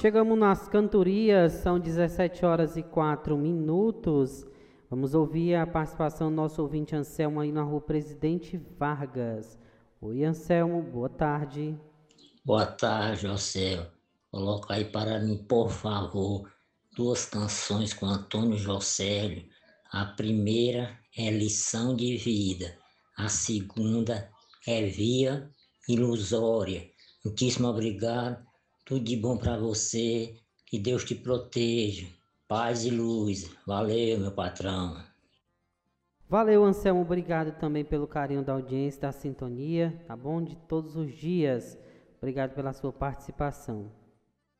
Chegamos nas cantorias, são 17 horas e 4 minutos. Vamos ouvir a participação do nosso ouvinte Anselmo aí na rua Presidente Vargas. Oi, Anselmo, boa tarde. Boa tarde, José. Coloca aí para mim, por favor, duas canções com Antônio Josélio. A primeira é Lição de Vida. A segunda é Via Ilusória. Muitíssimo obrigado. Tudo de bom para você. Que Deus te proteja. Paz e luz. Valeu, meu patrão. Valeu, Anselmo, obrigado também pelo carinho da audiência, da sintonia, tá bom? De todos os dias. Obrigado pela sua participação.